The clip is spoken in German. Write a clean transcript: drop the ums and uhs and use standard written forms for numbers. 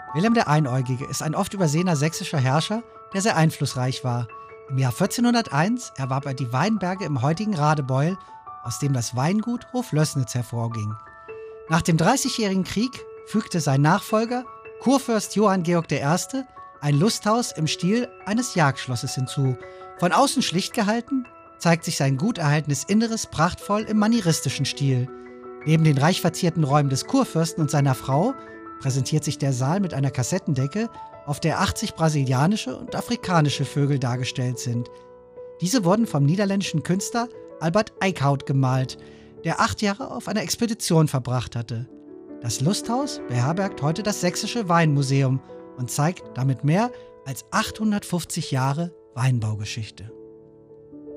Wilhelm der Einäugige ist ein oft übersehener sächsischer Herrscher, der sehr einflussreich war. Im Jahr 1401 erwarb er die Weinberge im heutigen Radebeul, aus dem das Weingut Hoflößnitz hervorging. Nach dem Dreißigjährigen Krieg fügte sein Nachfolger, Kurfürst Johann Georg I., ein Lusthaus im Stil eines Jagdschlosses hinzu. Von außen schlicht gehalten, zeigt sich sein gut erhaltenes Inneres prachtvoll im manieristischen Stil. Neben den reich verzierten Räumen des Kurfürsten und seiner Frau präsentiert sich der Saal mit einer Kassettendecke, auf der 80 brasilianische und afrikanische Vögel dargestellt sind. Diese wurden vom niederländischen Künstler Albert Eickhout gemalt, der 8 Jahre auf einer Expedition verbracht hatte. Das Lusthaus beherbergt heute das Sächsische Weinmuseum und zeigt damit mehr als 850 Jahre Weinbaugeschichte.